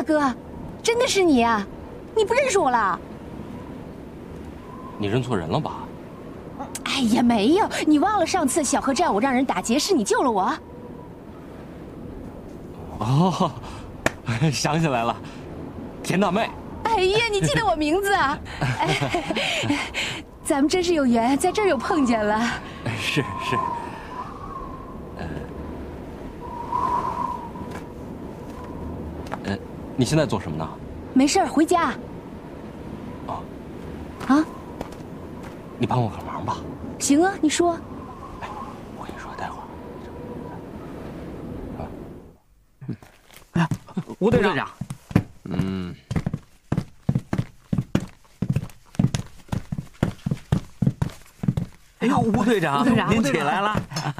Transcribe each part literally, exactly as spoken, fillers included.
哥，真的是你啊！你不认识我了？ 你认错人了吧？ 哎呀，没有，你忘了上次小河站我让人打劫是你救了我？ 哦，想起来了，田大妹。 哎呀，你记得我名字啊？哎，咱们真是有缘，在这儿又碰见了。 是是。呃，呃，你现在做什么呢？ 没事儿，回家。 哦。 啊？ 你帮我个忙吧。 行啊，你说。 哎，我跟你说，待会儿。啊。哎，吴队长。嗯。 哎呦，吴队长， 队长您起来了。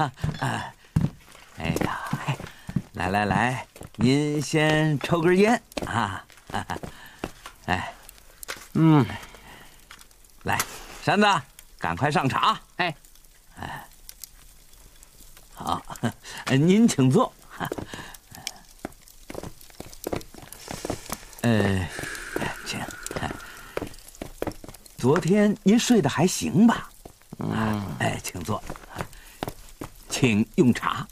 哎呀，来来来，您先抽根烟啊。哎， 嗯， 来，山子，赶快上场。 哎， 哎，好，您请坐。呃，请。昨天您睡得还行吧？嗯，哎，请坐，请用茶。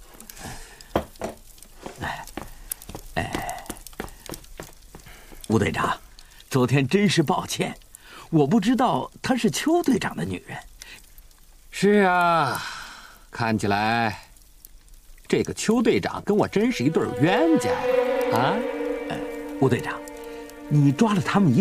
哎，哎，吴队长，昨天真是抱歉，我不知道她是邱队长的女人。 是啊，看起来这个邱队长跟我真是一对冤家呀！啊， 呃，吴队长，你抓了他们一